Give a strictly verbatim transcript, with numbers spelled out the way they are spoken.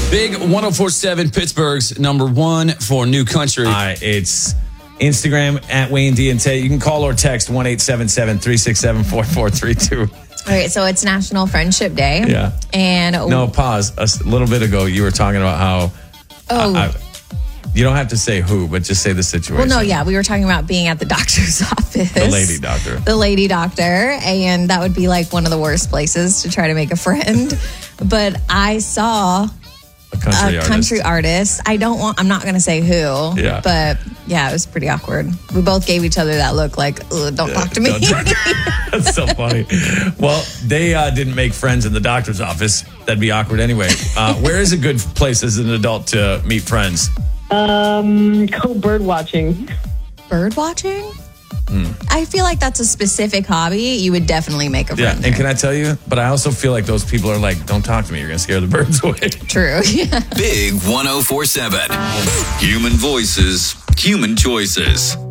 Big one oh four point seven, Pittsburgh's number one for new country. Uh, it's Instagram at Wayne D and Tate. You can call or text one eight seven seven, three six seven, four four three two. All right, so it's National Friendship Day. Yeah. And no, pause. A little bit ago, you were talking about how. Oh. I, I, you don't have to say who, but just say the situation. Well, no, yeah, we were talking about being at the doctor's office. The lady doctor. The lady doctor, and that would be like one of the worst places to try to make a friend. But I saw a country a artist. country artist. I don't want. I'm not going to say who. Yeah. But yeah, it was pretty awkward. We both gave each other that look, like, "Ugh, don't talk to me." Don't talk to- That's so funny. Well, they uh, didn't make friends in the doctor's office. That'd be awkward anyway. Uh, where is a good place as an adult to meet friends? Um, go bird watching. Bird watching? Mm. I feel like that's a specific hobby. You would definitely make a friend. Yeah, there. and can I tell you? But I also feel like those people are like, don't talk to me. You're going to scare the birds away. True. Yeah. Big one oh four point seven. Human voices, human choices.